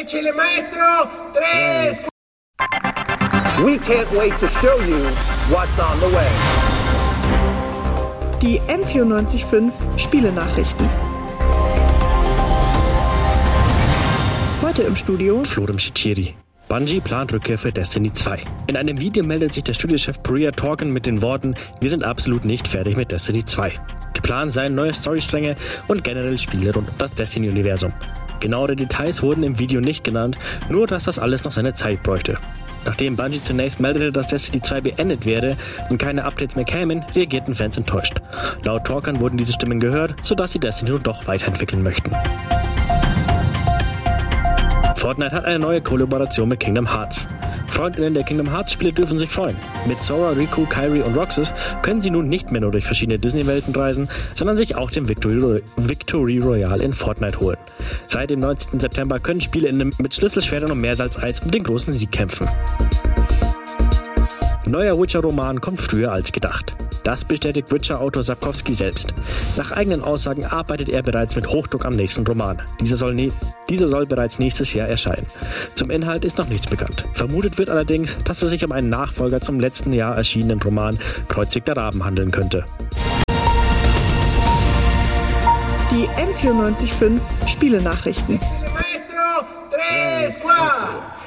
Échele, maestro! 3! We can't wait to show you what's on the way. Die M94.5 Spielenachrichten. Heute im Studio Florem Shitiri. Bungie plant Rückkehr für Destiny 2. In einem Video meldet sich der Studiochef Priya Torkin mit den Worten: Wir sind absolut nicht fertig mit Destiny 2. Geplant seien neue Storystränge und generell Spiele rund um das Destiny-Universum. Genauere Details wurden im Video nicht genannt, nur dass das alles noch seine Zeit bräuchte. Nachdem Bungie zunächst meldete, dass Destiny 2 beendet wäre und keine Updates mehr kämen, reagierten Fans enttäuscht. Laut Torkin wurden diese Stimmen gehört, sodass sie Destiny nun doch weiterentwickeln möchten. Fortnite hat eine neue Kollaboration mit Kingdom Hearts. FreundInnen der Kingdom Hearts Spiele dürfen sich freuen. Mit Sora, Riku, Kairi und Roxas können sie nun nicht mehr nur durch verschiedene Disney-Welten reisen, sondern sich auch den Victory Royale in Fortnite holen. Seit dem 19. September können SpielerInnen mit Schlüsselschwertern und Meersalzeis um den großen Sieg kämpfen. Neuer Witcher-Roman kommt früher als gedacht. Das bestätigt Witcher-Autor Sapkowski selbst. Nach eigenen Aussagen arbeitet er bereits mit Hochdruck am nächsten Roman. Dieser soll bereits nächstes Jahr erscheinen. Zum Inhalt ist noch nichts bekannt. Vermutet wird allerdings, dass es sich um einen Nachfolger zum letzten Jahr erschienenen Roman Kreuzweg der Raben handeln könnte. die M94.5 Spielenachrichten. Maestro! 3!